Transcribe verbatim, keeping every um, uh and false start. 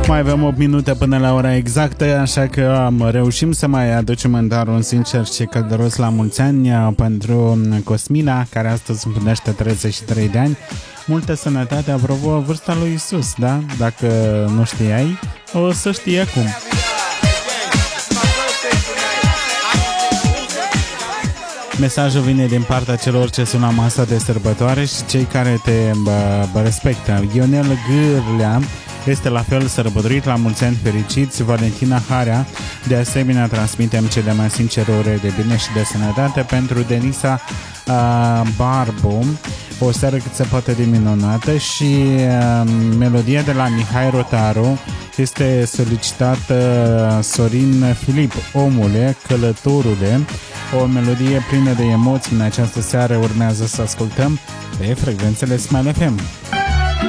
Mai avem opt minute până la ora exactă, așa că reușim să mai aducem în dar un sincer și călduros la mulți ani pentru Cosmina, care astăzi împlinește treizeci și trei de ani. Multă sănătate, apropo, vârsta lui Isus, da? Dacă nu știai, o să știi acum. Mesajul vine din partea celor ce sună masa de sărbătoare și cei care te bă, bă, respectă. Ionel Gârlea este la fel sărbătorit, la mulți ani fericiți. Valentina Harea, de asemenea, transmitem cele mai sincere ore de bine și de sănătate pentru Denisa uh, Barbu, o seară cât se poate de minunată. Și uh, melodia de la Mihai Rotaru este solicitată Sorin Filip, Omule, Călătorule, o melodie plină de emoții în această seară. Urmează să ascultăm pe frecvențele Smile F M.